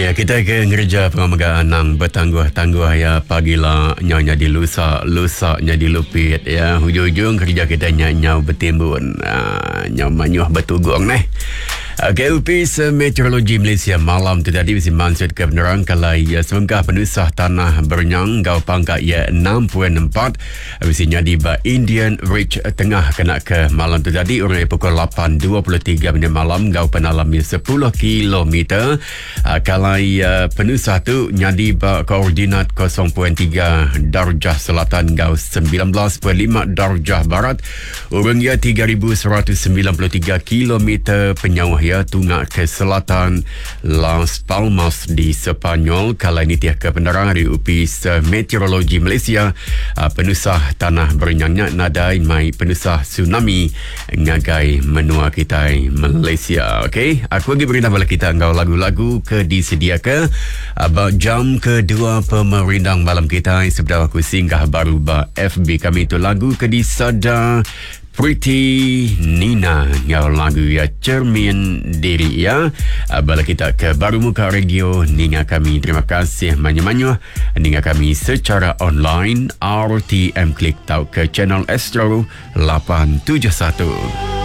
Ya, kita ke gereja perlembagaan nang bertangguh-tangguh ya pagilah nyonya lusa nya dilupit ya hujung-hujung kerja kita nyau bertimbun nyau manyuh bertugong Office Meteorologi Malaysia malam tu tadi mesti maksud kebenaran kalau ia semengkah penusah tanah bernyang gau pangkat ia 6.4 mestinya di Indian Ridge tengah kena ke malam tu tadi urai pukul 8.23 malam gau penalami 10 km kalau penusah tu nyadi koordinat 0.3 darjah selatan gau 19.5 darjah barat urang ia 3,193 km penyawah ya tungak ke selatan Las Palmas di Sepanyol. Kalau ini tiap kebenaran dari Office Meteorologi Malaysia penusah tanah bernyangnya nadai mai penusah tsunami ngagai menua kita Malaysia. Okey, aku lagi berita bala kita ngau lagu-lagu ke disediakan jam kedua pemerindang malam kita sebentar aku singgah baru FB kami itu lagu ke disada Pretty Nina ngau lagu ya cermin diri ya bala kita ke baru muka radio ninga kami terima kasih manyu-manyu ninga kami secara online RTM klik tau ke channel Astro 871.